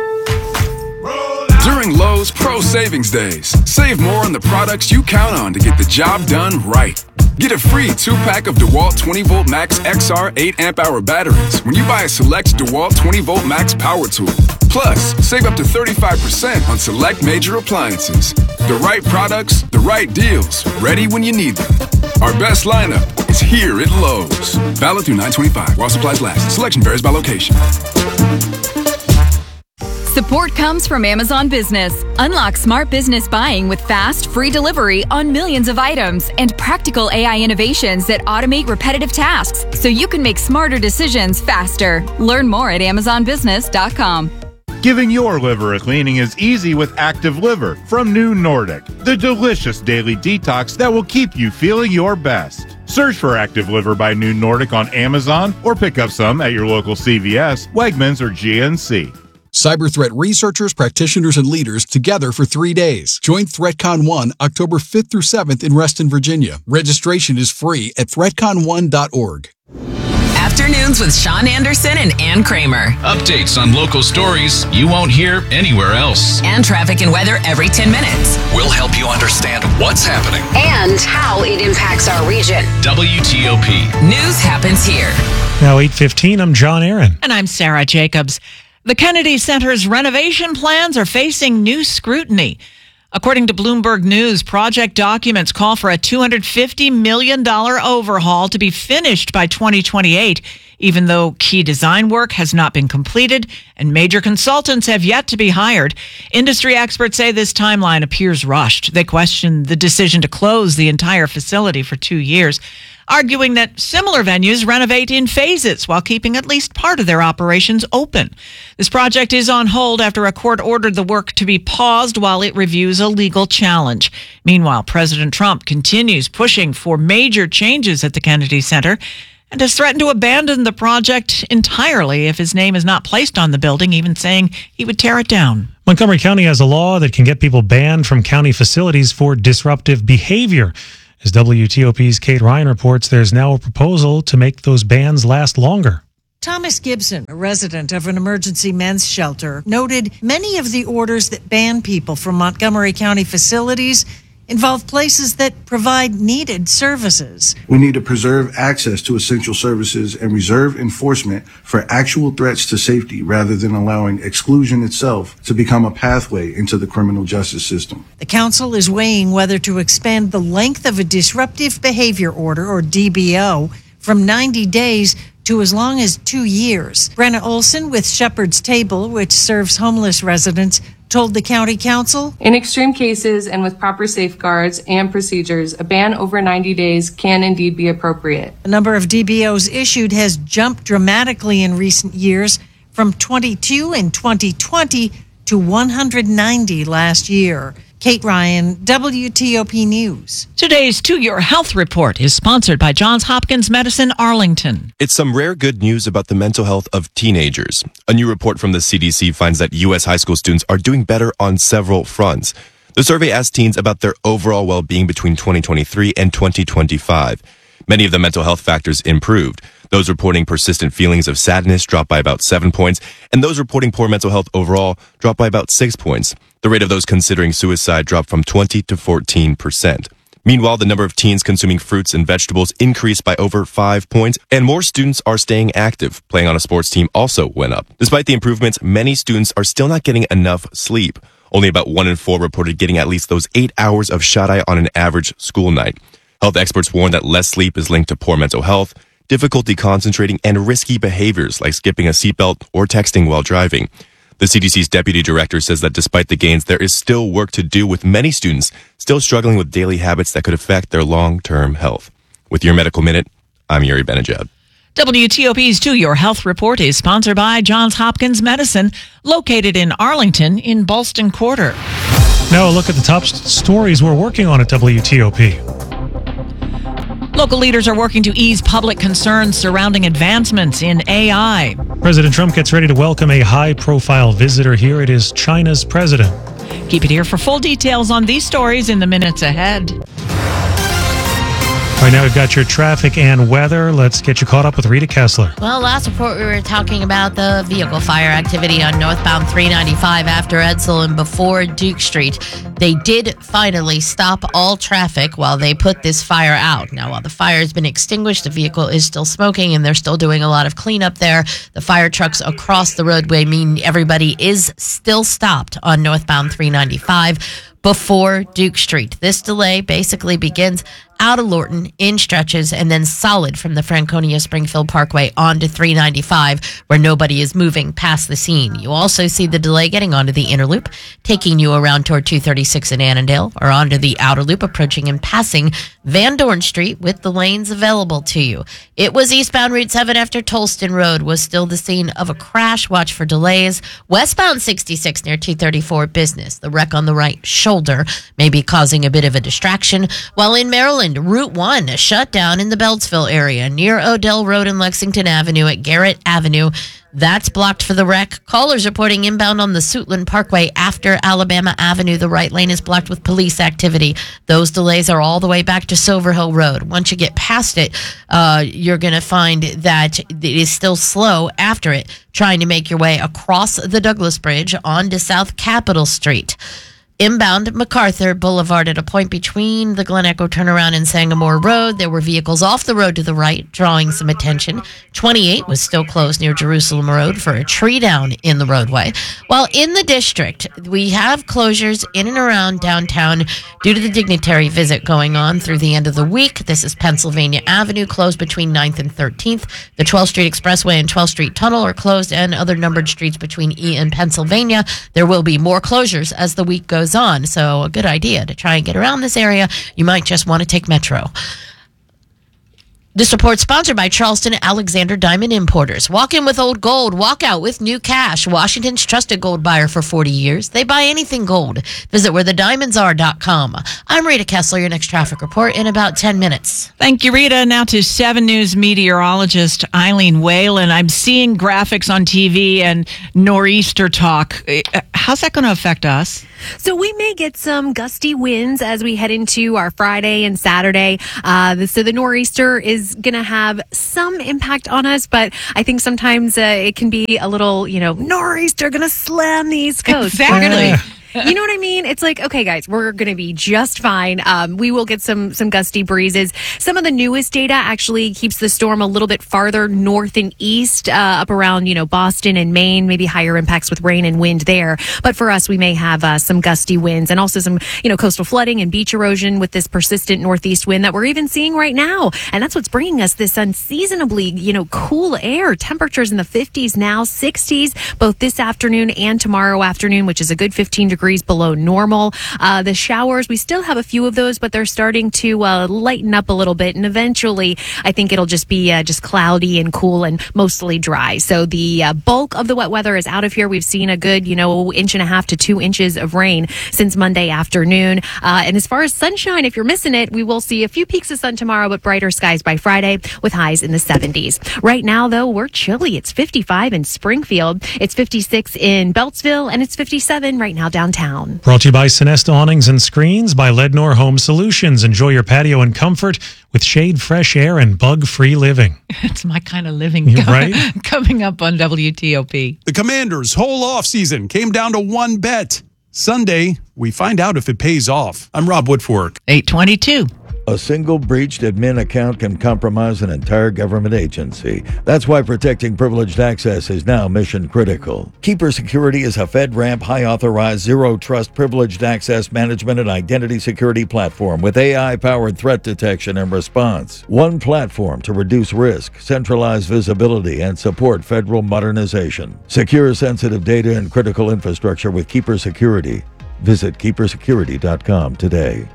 During Lowe's Pro Savings Days, save more on the products you count on to get the job done right. Get a free two-pack of DeWalt twenty volt Max X R eight amp hour batteries when you buy a select DeWalt twenty volt Max power tool. Plus, save up to thirty-five percent on select major appliances. The right products, the right deals, ready when you need them. Our best lineup is here at Lowe's. Valid through nine twenty-five while supplies last. Selection varies by location. Support comes from Amazon Business. Unlock smart business buying with fast, free delivery on millions of items and practical A I innovations that automate repetitive tasks so you can make smarter decisions faster. Learn more at amazon business dot com. Giving your liver a cleaning is easy with Active Liver from New Nordic, the delicious daily detox that will keep you feeling your best. Search for Active Liver by New Nordic on Amazon or pick up some at your local C V S, Wegmans, or G N C. Cyber threat researchers, practitioners, and leaders together for three days. Join ThreatCon one October fifth through seventh in Reston, Virginia. Registration is free at threat con one dot org. Afternoons with Sean Anderson and Ann Kramer. Updates on local stories you won't hear anywhere else. And traffic and weather every ten minutes. We'll help you understand what's happening and how it impacts our region. W T O P. News happens here. Now eight fifteen, I'm John Aaron. And I'm Sarah Jacobs. The Kennedy Center's renovation plans are facing new scrutiny. According to Bloomberg News, project documents call for a two hundred fifty million dollars overhaul to be finished by twenty twenty-eight. even though key design work has not been completed and major consultants have yet to be hired. Industry experts say this timeline appears rushed. They question the decision to close the entire facility for two years, arguing that similar venues renovate in phases while keeping at least part of their operations open. This project is on hold after a court ordered the work to be paused while it reviews a legal challenge. Meanwhile, President Trump continues pushing for major changes at the Kennedy Center and has threatened to abandon the project entirely if his name is not placed on the building, even saying he would tear it down. Montgomery County has a law that can get people banned from county facilities for disruptive behavior. As W T O P's Kate Ryan reports, there's now a proposal to make those bans last longer. Thomas Gibson, a resident of an emergency men's shelter, noted many of the orders that ban people from Montgomery County facilities involve places that provide needed services. We need to preserve access to essential services and reserve enforcement for actual threats to safety rather than allowing exclusion itself to become a pathway into the criminal justice system. The council is weighing whether to expand the length of a disruptive behavior order, or D B O, from ninety days to as long as two years. Brenna Olson with Shepherd's Table, which serves homeless residents, told the county council, in extreme cases and with proper safeguards and procedures, a ban over ninety days can indeed be appropriate. The number of D B Os issued has jumped dramatically in recent years, from twenty-two in twenty twenty to one hundred ninety last year. Kate Ryan, W T O P News. Today's To Your Health Report is sponsored by Johns Hopkins Medicine Arlington. It's some rare good news about the mental health of teenagers. A new report from the C D C finds that U S high school students are doing better on several fronts. The survey asked teens about their overall well-being between twenty twenty-three and twenty twenty-five. Many of the mental health factors improved. Those reporting persistent feelings of sadness dropped by about seven points, and those reporting poor mental health overall dropped by about six points. The rate of those considering suicide dropped from twenty to fourteen percent. Meanwhile, the number of teens consuming fruits and vegetables increased by over five points, and more students are staying active. Playing on a sports team also went up. Despite the improvements, many students are still not getting enough sleep. Only about one in four reported getting at least those eight hours of shut-eye on an average school night. Health experts warn that less sleep is linked to poor mental health, difficulty concentrating, and risky behaviors like skipping a seatbelt or texting while driving. The C D C's deputy director says that despite the gains, there is still work to do, with many students still struggling with daily habits that could affect their long-term health. With your Medical Minute, I'm Yuri Benajad. W T O P's To Your Health Report is sponsored by Johns Hopkins Medicine, located in Arlington in Ballston Quarter. Now a look at the top st- stories we're working on at W T O P. Local leaders are working to ease public concerns surrounding advancements in A I. President Trump gets ready to welcome a high-profile visitor. Here it is, China's president. Keep it here for full details on these stories in the minutes ahead. All right, now we've got your traffic and weather. Let's get you caught up with Rita Kessler. Well, last report we were talking about the vehicle fire activity on northbound three ninety-five after Edsel and before Duke Street. They did finally stop all traffic while they put this fire out. Now, while the fire has been extinguished, the vehicle is still smoking and they're still doing a lot of cleanup there. The fire trucks across the roadway mean everybody is still stopped on northbound three ninety-five before Duke Street. This delay basically begins out of Lorton in stretches and then solid from the Franconia Springfield Parkway onto three ninety-five, where nobody is moving past the scene. You also see the delay getting onto the inner loop, taking you around toward two thirty-six in Annandale, or onto the outer loop, approaching and passing Van Dorn Street with the lanes available to you. It was eastbound Route seven after Tolston Road was still the scene of a crash. Watch for delays. Westbound sixty-six near two thirty-four Business. The wreck on the right shoulder may be causing a bit of a distraction. While in Maryland, Route one shut down in the Beltsville area near Odell Road and Lexington Avenue at Garrett Avenue. That's blocked for the wreck. Callers reporting inbound on the Suitland Parkway after Alabama Avenue. The right lane is blocked with police activity. Those delays are all the way back to Silver Hill Road. Once you get past it, uh, you're going to find that it is still slow after it, trying to make your way across the Douglas Bridge onto South Capitol Street. Inbound MacArthur Boulevard at a point between the Glen Echo turnaround and Sangamore Road. There were vehicles off the road to the right, drawing some attention. twenty-eight was still closed near Jerusalem Road for a tree down in the roadway. While in the district, we have closures in and around downtown due to the dignitary visit going on through the end of the week. This is Pennsylvania Avenue, closed between ninth and thirteenth. The twelfth Street Expressway and twelfth Street Tunnel are closed, and other numbered streets between E and Pennsylvania. There will be more closures as the week goes on, so a good idea to try and get around this area. You might just want to take Metro. This report sponsored by Charleston Alexander Diamond Importers. Walk in with old gold, walk out with new cash. Washington's trusted gold buyer for forty years. They buy anything gold. Visit where the diamonds are dot com. I'm Rita Kessler, your next traffic report in about ten minutes. Thank you, Rita. Now to seven News meteorologist Eileen Whalen. I'm seeing graphics on T V and nor'easter talk. How's that going to affect us? So we may get some gusty winds as we head into our Friday and Saturday. Uh, so the nor'easter is going to have some impact on us, but I think sometimes uh, it can be a little, you know, nor'easter going to slam the East Coast. Exactly. Uh, You know what I mean? It's like, okay, guys, we're going to be just fine. Um, we will get some some gusty breezes. Some of the newest data actually keeps the storm a little bit farther north and east, uh, up around, you know, Boston and Maine, maybe higher impacts with rain and wind there. But for us, we may have uh, some gusty winds and also some, you know, coastal flooding and beach erosion with this persistent northeast wind that we're even seeing right now. And that's what's bringing us this unseasonably, you know, cool air. Temperatures in the fifties now, sixties, both this afternoon and tomorrow afternoon, which is a good fifteen degrees below normal. Uh, the showers, we still have a few of those, but they're starting to uh, lighten up a little bit. And eventually, I think it'll just be uh, just cloudy and cool and mostly dry. So the uh, bulk of the wet weather is out of here. We've seen a good, you know, inch and a half to two inches of rain since Monday afternoon. Uh, and as far as sunshine, if you're missing it, we will see a few peaks of sun tomorrow, but brighter skies by Friday with highs in the seventies. Right now, though, we're chilly. It's fifty-five in Springfield. It's fifty-six in Beltsville, and it's fifty-seven right now downtown. Brought to you by Sonesta Awnings and Screens, by Lednor Home Solutions. Enjoy your patio in comfort with shade, fresh air, and bug-free living. It's my kind of living. You're right. Coming up on W T O P. The Commanders' whole offseason came down to one bet. Sunday, we find out if it pays off. I'm Rob Woodfork. eight twenty-two. A single breached admin account can compromise an entire government agency. That's why protecting privileged access is now mission critical. Keeper Security is a FedRAMP high-authorized, zero-trust privileged access management and identity security platform with A I-powered threat detection and response. One platform to reduce risk, centralize visibility, and support federal modernization. Secure sensitive data and critical infrastructure with Keeper Security. Visit keeper security dot com today.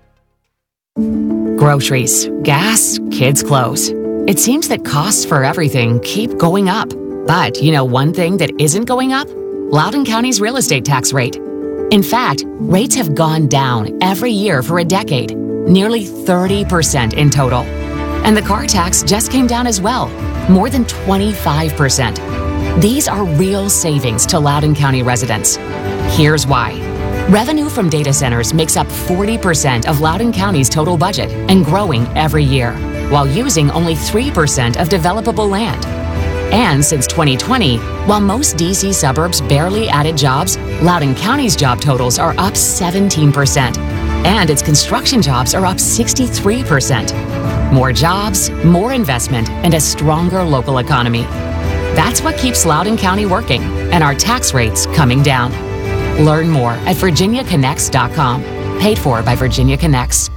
Groceries, gas, kids' clothes. It seems that costs for everything keep going up. But you know one thing that isn't going up? Loudoun County's real estate tax rate. In fact, rates have gone down every year for a decade, nearly thirty percent in total. And the car tax just came down as well, more than twenty-five percent. These are real savings to Loudoun County residents. Here's why. Revenue from data centers makes up forty percent of Loudoun County's total budget and growing every year, while using only three percent of developable land. And since twenty twenty, while most D C suburbs barely added jobs, Loudoun County's job totals are up seventeen percent, and its construction jobs are up sixty-three percent. More jobs, more investment, and a stronger local economy. That's what keeps Loudoun County working and our tax rates coming down. Learn more at virginia connects dot com. Paid for by Virginia Connects.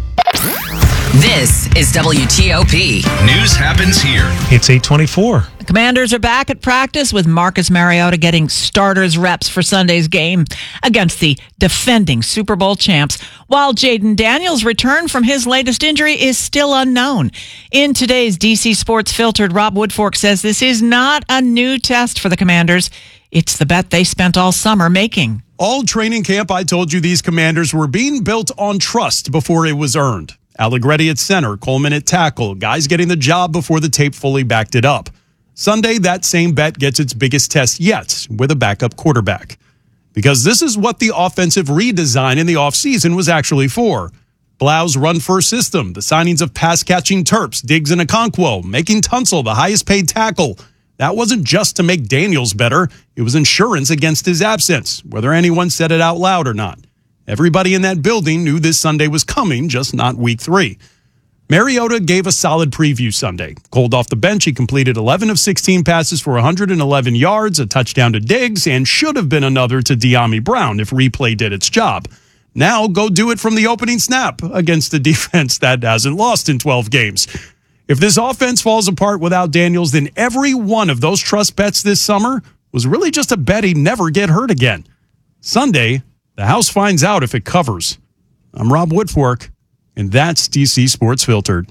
This is W T O P. News happens here. It's eight twenty-four. The Commanders are back at practice with Marcus Mariota getting starters reps for Sunday's game against the defending Super Bowl champs, while Jaden Daniels' return from his latest injury is still unknown. In today's D C Sports Filtered, Rob Woodfork says this is not a new test for the Commanders. It's the bet they spent all summer making. All training camp, I told you these Commanders were being built on trust before it was earned. Allegretti at center, Coleman at tackle, guys getting the job before the tape fully backed it up. Sunday, that same bet gets its biggest test yet with a backup quarterback. Because this is what the offensive redesign in the offseason was actually for. Blau's run-first system, the signings of pass-catching Terps, Diggs and Okonkwo, making Tunsil the highest-paid tackle. That wasn't just to make Daniels better. It was insurance against his absence, whether anyone said it out loud or not. Everybody in that building knew this Sunday was coming, just not week three. Mariota gave a solid preview Sunday. Cold off the bench, he completed eleven of sixteen passes for one hundred eleven yards, a touchdown to Diggs, and should have been another to De'Ami Brown if replay did its job. Now go do it from the opening snap against a defense that hasn't lost in twelve games. If this offense falls apart without Daniels, then every one of those trust bets this summer was really just a bet he'd never get hurt again. Sunday, the house finds out if it covers. I'm Rob Woodfork, and that's D C Sports Filtered.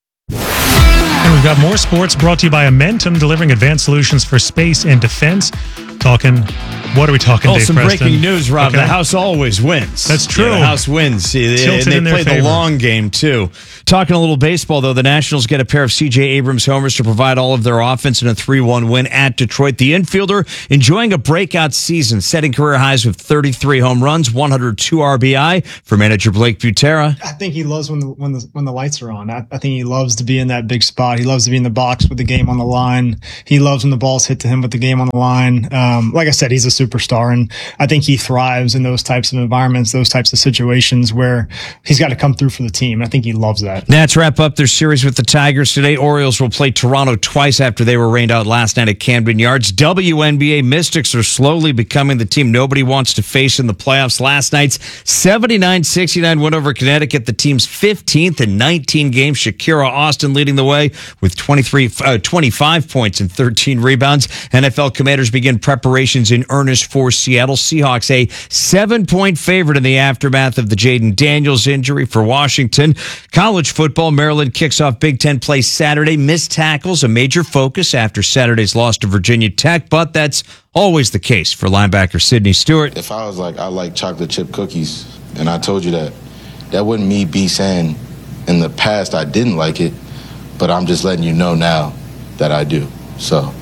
And we've got more sports brought to you by Amentum, delivering advanced solutions for space and defense. Talking, what are we talking, oh, Dave some Preston? breaking news, Rob. Okay. The house always wins. That's true. Yeah, the house wins. Tilted and they in their play favor. the long game, too. Talking a little baseball, though, the Nationals get a pair of C J Abrams homers to provide all of their offense in a three one win at Detroit. The infielder enjoying a breakout season, setting career highs with thirty-three home runs, one hundred two R B I for manager Blake Butera. I think he loves when the when the when the lights are on. I, I think he loves to be in that big spot. He loves to be in the box with the game on the line. He loves when the ball's hit to him with the game on the line. Um, like I said, he's a superstar, and I think he thrives in those types of environments, those types of situations where he's got to come through for the team. I think he loves that. Nats wrap up their series with the Tigers today. Orioles will play Toronto twice after they were rained out last night at Camden Yards. W N B A Mystics are slowly becoming the team nobody wants to face in the playoffs. Last night's seventy-nine sixty-nine win over Connecticut, the team's fifteenth in nineteen games. Shakira Austin leading the way with twenty-three, uh, twenty-five points and thirteen rebounds. N F L Commanders begin preparations in earnest for Seattle Seahawks, a seven-point favorite in the aftermath of the Jaden Daniels injury for Washington. College football, Maryland kicks off Big Ten play Saturday. Missed tackles, a major focus after Saturday's loss to Virginia Tech, but that's always the case for linebacker Sidney Stewart. If I was like, I like chocolate chip cookies, and I told you that, that wouldn't me be saying in the past I didn't like it, but I'm just letting you know now that I do. So,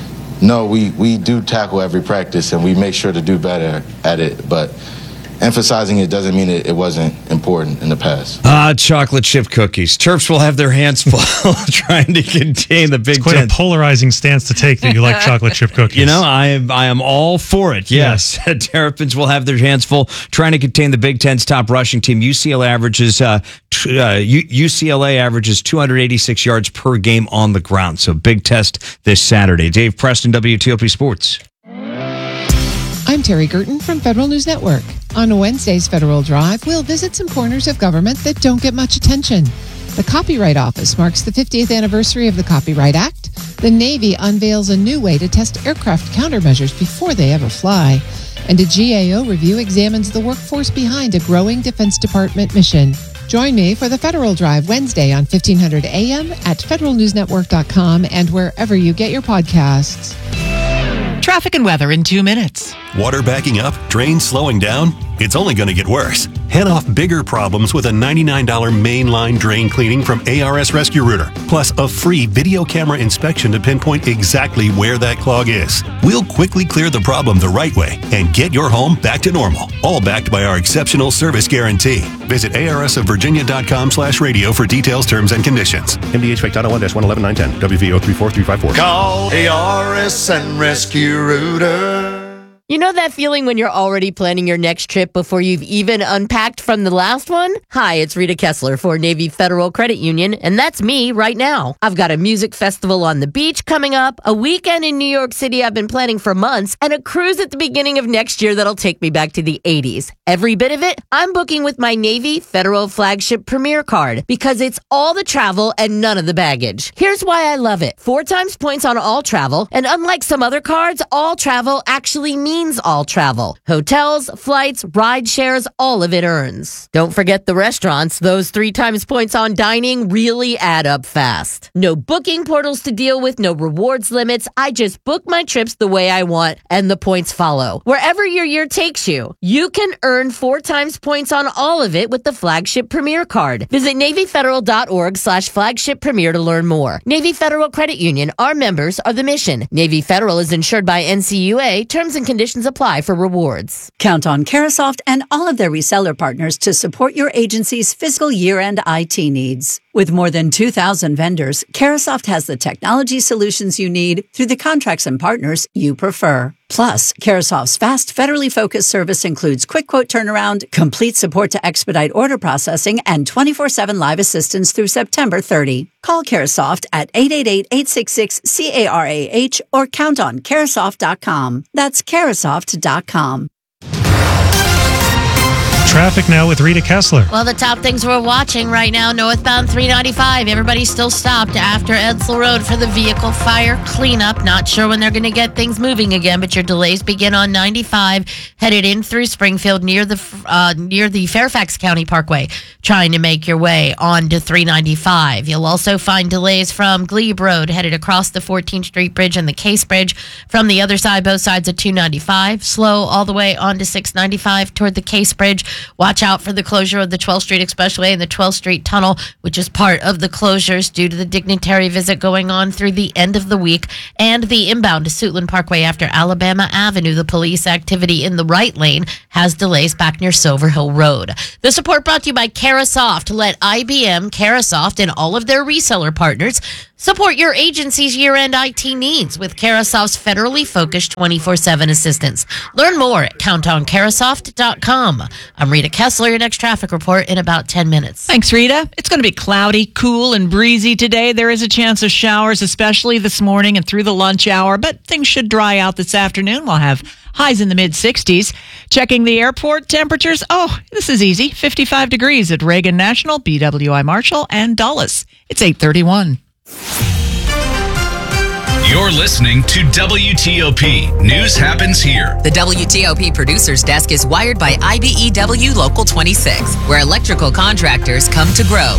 no, we, we do tackle every practice, and we make sure to do better at it, but emphasizing it doesn't mean it, it wasn't important in the past. Ah, chocolate chip cookies. Terps will have their hands full trying to contain the Big It's quite Ten. a polarizing stance to take that you like chocolate chip cookies. You know, I am I am all for it. Yes, yes. Terrapins will have their hands full trying to contain the Big Ten's top rushing team. U C L A averages uh, t- uh, U- U C L A averages two hundred eighty-six yards per game on the ground. So big test this Saturday. Dave Preston, W T O P Sports. I'm Terry Gerton from Federal News Network. On Wednesday's Federal Drive, we'll visit some corners of government that don't get much attention. The Copyright Office marks the fiftieth anniversary of the Copyright Act. The Navy unveils a new way to test aircraft countermeasures before they ever fly. And a G A O review examines the workforce behind a growing Defense Department mission. Join me for the Federal Drive Wednesday on fifteen hundred A M at federal news network dot com and wherever you get your podcasts. Traffic and weather in two minutes. Water backing up, drains slowing down? It's only going to get worse. Head off bigger problems with a ninety-nine dollars mainline drain cleaning from A R S Rescue Rooter, plus a free video camera inspection to pinpoint exactly where that clog is. We'll quickly clear the problem the right way and get your home back to normal, all backed by our exceptional service guarantee. Visit A R S of Virginia dot com slash radio for details, terms, and conditions. M D H Factor one dash one eleven nine ten, W V O three four three five four. Call A R S and Rescue Rooter. You know that feeling when you're already planning your next trip before you've even unpacked from the last one? Hi, it's Rita Kessler for Navy Federal Credit Union, and that's me right now. I've got a music festival on the beach coming up, a weekend in New York City I've been planning for months, and a cruise at the beginning of next year that'll take me back to the eighties. Every bit of it, I'm booking with my Navy Federal Flagship Premier Card because it's all the travel and none of the baggage. Here's why I love it. Four times points on all travel, and unlike some other cards, all travel actually means all travel. Hotels, flights, ride shares, all of it earns. Don't forget the restaurants. Those three times points on dining really add up fast. No booking portals to deal with, no rewards limits. I just book my trips the way I want, and the points follow. Wherever your year takes you, you can earn four times points on all of it with the Flagship Premier Card. Visit NavyFederal.org slash Flagship Premier to learn more. Navy Federal Credit Union. Our members are the mission. Navy Federal is insured by N C U A. Terms and conditions apply for rewards. Count on Carasoft and all of their reseller partners to support your agency's fiscal year-end I T needs. With more than two thousand vendors, Carasoft has the technology solutions you need through the contracts and partners you prefer. Plus, Carasoft's fast, federally focused service includes quick quote turnaround, complete support to expedite order processing, and twenty-four seven live assistance through September thirtieth. Call Carasoft at eight eight eight, eight six six, C A R A H or count on Carasoft dot com. That's Carasoft dot com. Traffic now with Rita Kessler. Well, the top things we're watching right now, northbound three ninety-five. Everybody's still stopped after Edsel Road for the vehicle fire cleanup. Not sure when they're going to get things moving again, but your delays begin on ninety-five, headed in through Springfield near the uh, near the Fairfax County Parkway, trying to make your way onto three ninety-five. You'll also find delays from Glebe Road, headed across the fourteenth Street Bridge and the Case Bridge. From the other side, both sides of two ninety-five. Slow all the way onto six ninety-five toward the Case Bridge. Watch out for the closure of the twelfth Street Expressway and the twelfth Street Tunnel, which is part of the closures due to the dignitary visit going on through the end of the week, and the inbound to Suitland Parkway after Alabama Avenue. The police activity in the right lane has delays back near Silver Hill Road. The support brought to you by Carasoft. Let I B M, Carasoft, and all of their reseller partners support your agency's year-end I T needs with Carasoft's federally focused twenty-four seven assistance. Learn more at count on Carasoft dot com. I'm Rita Kessler, your next traffic report in about ten minutes. Thanks, Rita. It's going to be cloudy, cool, and breezy today. There is a chance of showers, especially this morning and through the lunch hour, but things should dry out this afternoon. We'll have highs in the mid-sixties. Checking the airport temperatures. Oh, this is easy. fifty-five degrees at Reagan National, B W I Marshall, and Dulles. It's eight thirty-one. You're listening to W T O P. News happens here. The W T O P producer's desk is wired by I B E W Local twenty-six, where electrical contractors come to grow.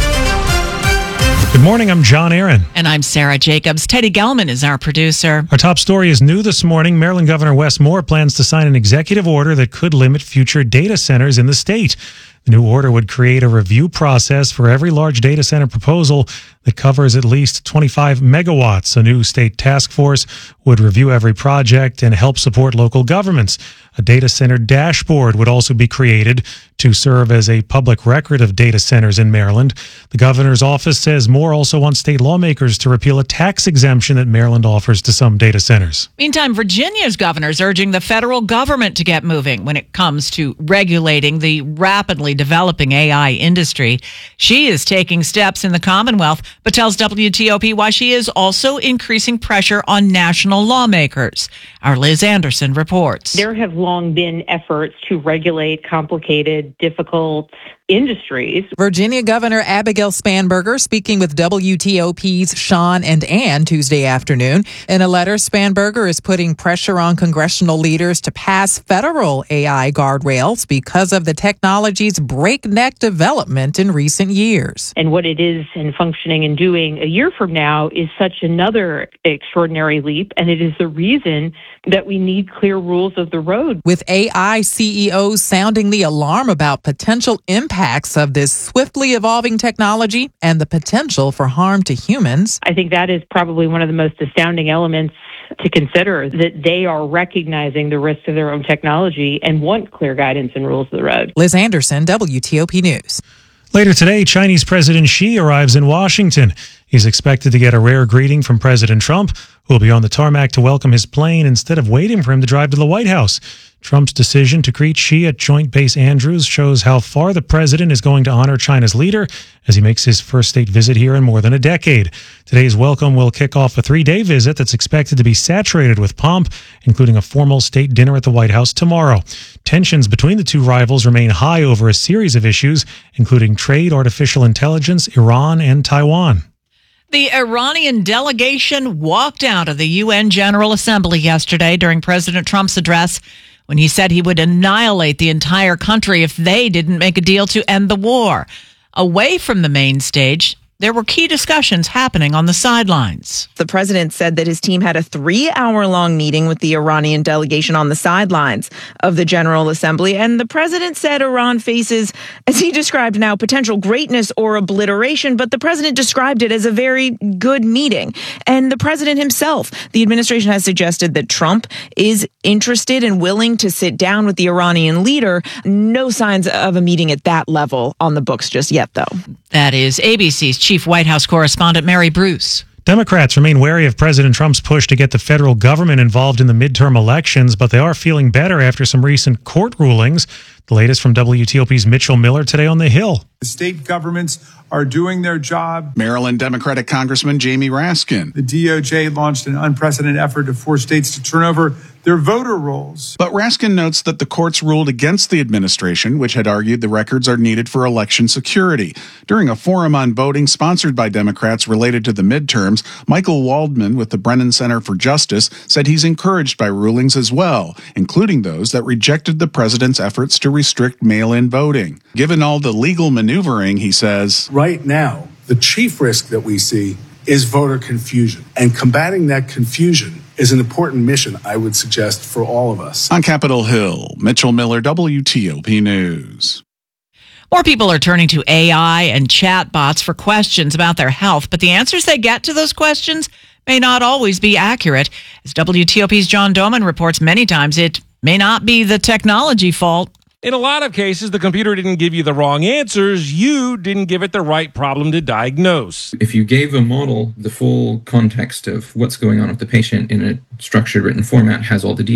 Good morning, I'm John Aaron. And I'm Sarah Jacobs. Teddy Gelman is our producer. Our top story is new this morning. Maryland Governor Wes Moore plans to sign an executive order that could limit future data centers in the state. The new order would create a review process for every large data center proposal that covers at least twenty-five megawatts. A new state task force would review every project and help support local governments. A data center dashboard would also be created to serve as a public record of data centers in Maryland. The governor's office says Moore also wants state lawmakers to repeal a tax exemption that Maryland offers to some data centers. Meantime, Virginia's governor is urging the federal government to get moving when it comes to regulating the rapidly developing A I industry. She is taking steps in the Commonwealth, but tells W T O P why she is also increasing pressure on national lawmakers. Our Liz Anderson reports. There have long been efforts to regulate complicated, difficult industries. Virginia Governor Abigail Spanberger speaking with W T O P's Sean and Ann Tuesday afternoon. In a letter, Spanberger is putting pressure on congressional leaders to pass federal A I guardrails because of the technology's breakneck development in recent years. And what it is and functioning and doing a year from now is such another extraordinary leap, and it is the reason that we need clear rules of the road. With A I C E Os sounding the alarm about potential impacts of this swiftly evolving technology and the potential for harm to humans. I think that is probably one of the most astounding elements to consider, that they are recognizing the risks of their own technology and want clear guidance and rules of the road. Liz Anderson, W T O P News. Later today, Chinese President Xi arrives in Washington. He's expected to get a rare greeting from President Trump, who will be on the tarmac to welcome his plane instead of waiting for him to drive to the White House. Trump's decision to greet Xi at Joint Base Andrews shows how far the president is going to honor China's leader as he makes his first state visit here in more than a decade. Today's welcome will kick off a three-day visit that's expected to be saturated with pomp, including a formal state dinner at the White House tomorrow. Tensions between the two rivals remain high over a series of issues, including trade, artificial intelligence, Iran, and Taiwan. The Iranian delegation walked out of the U N General Assembly yesterday during President Trump's address when he said he would annihilate the entire country if they didn't make a deal to end the war. Away from the main stage, there were key discussions happening on the sidelines. The president said that his team had a three-hour-long meeting with the Iranian delegation on the sidelines of the General Assembly, and the president said Iran faces, as he described now, potential greatness or obliteration, but the president described it as a very good meeting. And the president himself, the administration has suggested that Trump is interested and willing to sit down with the Iranian leader. No signs of a meeting at that level on the books just yet, though. That is A B C's chief White House correspondent Mary Bruce. Democrats remain wary of President Trump's push to get the federal government involved in the midterm elections, but they are feeling better after some recent court rulings. The latest from W T O P's Mitchell Miller today on the Hill. The state governments are doing their job. Maryland Democratic Congressman Jamie Raskin. The D O J launched an unprecedented effort to force states to turn over their voter rolls. But Raskin notes that the courts ruled against the administration, which had argued the records are needed for election security. During a forum on voting sponsored by Democrats related to the midterms, Michael Waldman with the Brennan Center for Justice said he's encouraged by rulings as well, including those that rejected the president's efforts to restrict mail-in voting. Given all the legal maneuvering, he says, right now, the chief risk that we see is voter confusion, and combating that confusion is an important mission, I would suggest, for all of us. On Capitol Hill, Mitchell Miller, W T O P News. More people are turning to A I and chatbots for questions about their health, but the answers they get to those questions may not always be accurate. As W T O P's John Doman reports, many times it may not be the technology fault. In a lot of cases, the computer didn't give you the wrong answers. You didn't give it the right problem to diagnose. If you gave a model the full context of what's going on with the patient in a structured written format, has all the details.